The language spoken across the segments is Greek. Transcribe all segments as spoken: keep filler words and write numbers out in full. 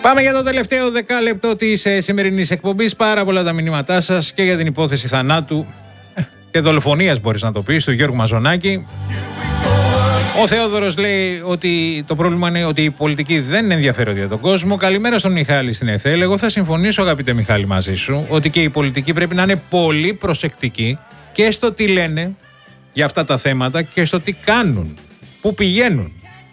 Πάμε για το τελευταίο δεκάλεπτο της ε, σημερινής εκπομπής. Πάρα πολλά τα μηνύματά σας και για την υπόθεση θανάτου και δολοφονίας, μπορείς να το πεις, του Γιώργου Μαζονάκη. Ο Θεόδωρος λέει ότι το πρόβλημα είναι ότι η πολιτική δεν ενδιαφέρονται για τον κόσμο. Καλημέρα στον Μιχάλη στην ΕΘΕΛ. Εγώ θα συμφωνήσω, αγαπητέ Μιχάλη, μαζί σου ότι και η πολιτική πρέπει να είναι πολύ προσεκτική και στο τι λένε για αυτά τα θέματα και στο τι κάνουν, πού πηγαίνουν.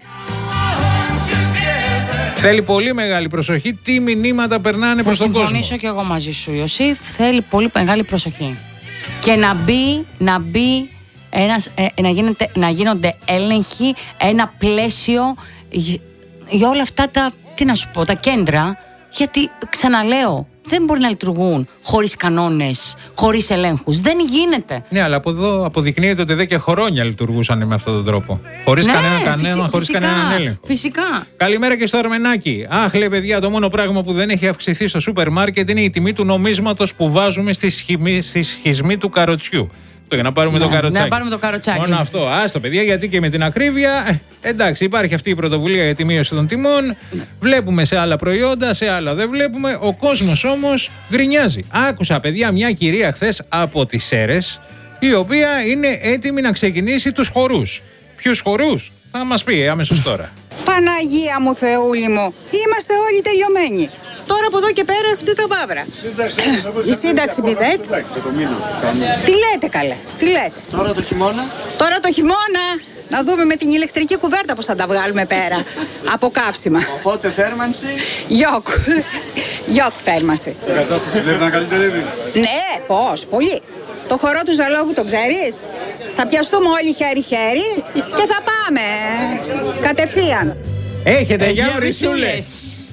Θέλει πολύ μεγάλη προσοχή τι μηνύματα περνάνε προς τον κόσμο. Θα συμφωνήσω και εγώ μαζί σου, Ιωσήφ. Θέλει πολύ μεγάλη προσοχή. Και να μπει, να μπει ένας, ε, να, γίνεται, να γίνονται έλεγχοι, ένα πλαίσιο για όλα αυτά τα, τι να σου πω, τα κέντρα. Γιατί, ξαναλέω, δεν μπορεί να λειτουργούν χωρίς κανόνες, χωρίς ελέγχους. Δεν γίνεται. Ναι, αλλά από εδώ αποδεικνύεται ότι εδώ και χρόνια λειτουργούσαν με αυτόν τον τρόπο. Χωρίς ναι, κανένα κανένα, χωρίς κανέναν έλεγχο. Φυσικά. Καλημέρα και στο Αρμενάκι. Αχ, λέει παιδιά, το μόνο πράγμα που δεν έχει αυξηθεί στο σούπερ μάρκετ είναι η τιμή του νομίσματος που βάζουμε στη σχισμή, στη σχισμή του καροτσιού. Για να πάρουμε, ναι, το καροτσάκι. Να πάρουμε το καροτσάκι. Μόνο αυτό. Άστο, παιδιά, γιατί και με την ακρίβεια. Εντάξει, υπάρχει αυτή η πρωτοβουλία για τη μείωση των τιμών. Ναι. Βλέπουμε σε άλλα προϊόντα, σε άλλα δεν βλέπουμε. Ο κόσμος όμως γκρινιάζει. Άκουσα, παιδιά, μια κυρία χθες από τις Σέρρες, η οποία είναι έτοιμη να ξεκινήσει τους χορούς. Ποιους χορούς? Θα μας πει αμέσως τώρα. Παναγία μου, Θεούλη μου, είμαστε όλοι τελειωμένοι. Τώρα από εδώ και πέρα έρχονται τα μαύρα. Η σύνταξη μηδέν. Τι λέτε καλέ, τι λέτε. Τώρα το χειμώνα. Τώρα το χειμώνα. Να δούμε με την ηλεκτρική κουβέρτα πώς θα τα βγάλουμε πέρα. Από καύσιμα. Οπότε θέρμανση. Γιοκ. Γιοκ θέρμανση. Η κατάσταση δεν ήταν καλύτερη. Ναι, πώς, πολύ. Το χορό του Ζαλόγου το ξέρεις? Θα πιαστούμε όλοι χέρι-χέρι και θα πάμε κατευθείαν. Έχετε ε, για βρυσούλες.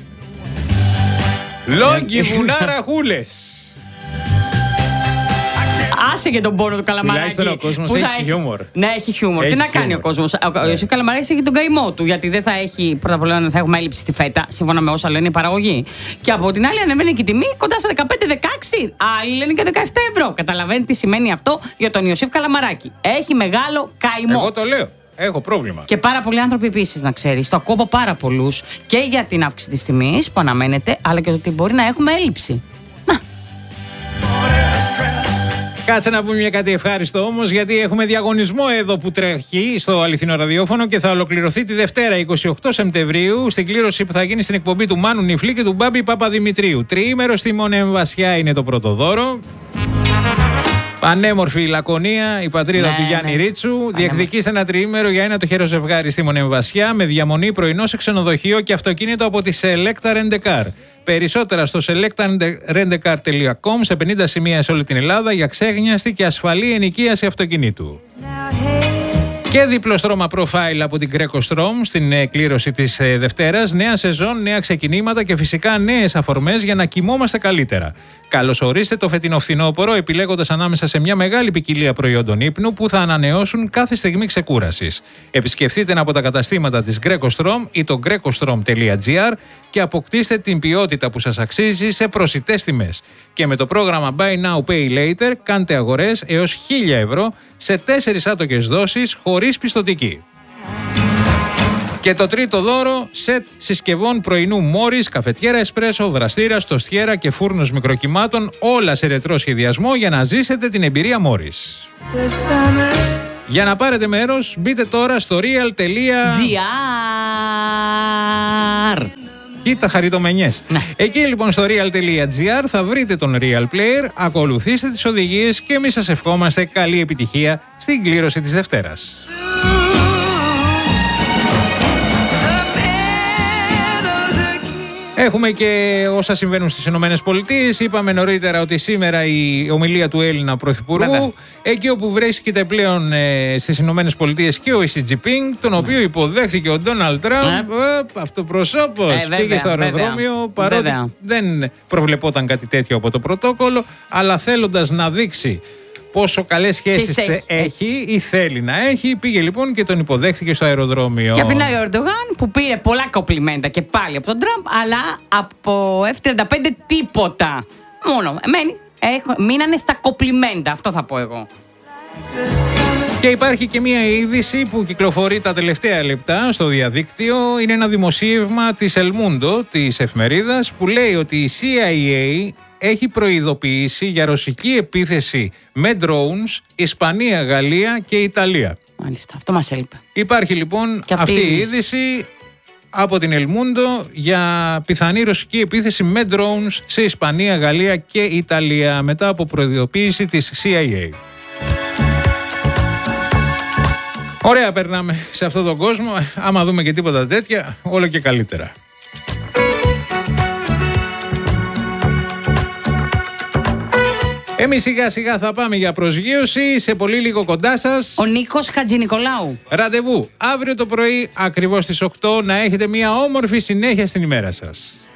Λόγκι βουνάρα χούλες. Άσε και τον πόνο του Καλαμαράκη. Τουλάχιστον ο κόσμος έχει, έχει χιούμορ. Ναι, έχει χιούμορ. Έχει Τι να χιούμορ. κάνει ο κόσμος. Ο Ιωσήφ ναι. Καλαμαράκης έχει τον καημό του. Γιατί δεν θα έχει, πρώτα απ' όλα, θα έχουμε έλλειψη στη φέτα, σύμφωνα με όσα λένε οι παραγωγοί. Και από την άλλη, ανεβαίνει και η τιμή κοντά στα δεκαπέντε δεκαέξι. Άλλοι λένε και δεκαεπτά ευρώ. Καταλαβαίνετε τι σημαίνει αυτό για τον Ιωσήφ Καλαμαράκη. Έχει μεγάλο καημό. Εγώ το λέω. Έχω πρόβλημα. Και πάρα πολλοί άνθρωποι επίσης, να ξέρεις. Το ακούω από πάρα πολλούς και για την αύξηση της τιμής που αναμένεται, αλλά και ότι μπορεί να έχουμε έλλειψη. Κάτσε να πούμε μια κάτι ευχάριστο όμως, γιατί έχουμε διαγωνισμό εδώ που τρέχει στο αληθινό ραδιόφωνο και θα ολοκληρωθεί τη Δευτέρα εικοστή ογδόη Σεπτεμβρίου στην κλήρωση που θα γίνει στην εκπομπή του Μάνου Νιφλή και του Μπάμπη Παπαδημητρίου. Τριήμερο στη Μονεμβασιά είναι το πρώτο δώρο. Πανέμορφη η Λακωνία, η πατρίδα ναι, του Γιάννη ναι. Ρίτσου. Διεκδικήστε ένα τριήμερο για ένα τυχερό ζευγάρι στη Μονεμβασιά με διαμονή πρωινό σε ξενοδοχείο και αυτοκίνητο από τη Selecta Rent-A-Car. Περισσότερα στο selecta rent a car τελεία com σε πενήντα σημεία σε όλη την Ελλάδα για ξέγνιαστη και ασφαλή ενοικίαση αυτοκινήτου. Και διπλό στρώμα profile από την Greco Strom στην κλήρωση της Δευτέρας. Νέα σεζόν, νέα ξεκινήματα και φυσικά νέες αφορμές για να κοιμόμαστε καλύτερα. Καλωσορίστε το φετινό φθινόπωρο επιλέγοντας ανάμεσα σε μια μεγάλη ποικιλία προϊόντων ύπνου που θα ανανεώσουν κάθε στιγμή ξεκούρασης. Επισκεφτείτε ένα από τα καταστήματα της Greco Strom ή το greco strom τελεία gr και αποκτήστε την ποιότητα που σας αξίζει σε προσιτές τιμές. Και με το πρόγραμμα Buy Now Pay Later κάντε αγορές έως χίλια ευρώ σε τέσσερις άτοκες δόσεις χωρίς πιστωτική. Και το τρίτο δώρο, σετ συσκευών πρωινού Μόρις, καφετιέρα εσπρέσο, βραστήρα, τοστιέρα και φούρνος μικροκυμάτων, όλα σε ρετρό σχεδιασμό για να ζήσετε την εμπειρία Μόρις. Για να πάρετε μέρος, μπείτε τώρα στο real τελεία gr. Κοίτα χαριτομενιές. Ναι. Εκεί λοιπόν στο real τελεία gr θα βρείτε τον Real Player, ακολουθήστε τις οδηγίες και εμείς σας ευχόμαστε καλή επιτυχία στην κλήρωση της Δευτέρας. Έχουμε και όσα συμβαίνουν στις Ηνωμένες Πολιτείες. Είπαμε νωρίτερα ότι σήμερα η ομιλία του Έλληνα Πρωθυπουργού, βέβαια, εκεί όπου βρίσκεται πλέον ε, στις Ηνωμένες Πολιτείες και ο Xi Jinping, τον οποίο υποδέχθηκε ο Ντόναλντ Τραμπ, ε, αυτοπροσώπως, ε, πήγε στο αεροδρόμιο, παρότι βέβαια δεν προβλεπόταν κάτι τέτοιο από το πρωτόκολλο, αλλά θέλοντας να δείξει πόσο καλές σχέσεις έχει, έχει ή θέλει να έχει, πήγε λοιπόν και τον υποδέχθηκε στο αεροδρόμιο. Και απ' την άλλη ο Ερντογάν που πήρε πολλά κοπλιμέντα και πάλι από τον Τραμπ, αλλά από εφ τριάντα πέντε τίποτα. Μόνο. Μένει, έχ, μείνανε στα κοπλιμέντα, αυτό θα πω εγώ. Και υπάρχει και μία είδηση που κυκλοφορεί τα τελευταία λεπτά στο διαδίκτυο. Είναι ένα δημοσίευμα της El Mundo, της εφημερίδας, που λέει ότι η σι άι έι έχει προειδοποιήσει για ρωσική επίθεση με drones Ισπανία, Γαλλία και Ιταλία. Μάλιστα, αυτό μας έλειπε. Υπάρχει λοιπόν Και αυτή αυτή η η είδηση από την El Mundo για πιθανή ρωσική επίθεση με drones σε Ισπανία, Γαλλία και Ιταλία μετά από προειδοποίηση της σι άι έι. Ωραία περνάμε σε αυτόν τον κόσμο. Άμα δούμε και τίποτα τέτοια, όλο και καλύτερα. Εμείς σιγά σιγά θα πάμε για προσγείωση. Σε πολύ λίγο κοντά σας Ο Νίκος Χατζηνικολάου. ραντεβού αύριο το πρωί ακριβώς στις οκτώ. Να έχετε μια όμορφη συνέχεια στην ημέρα σας.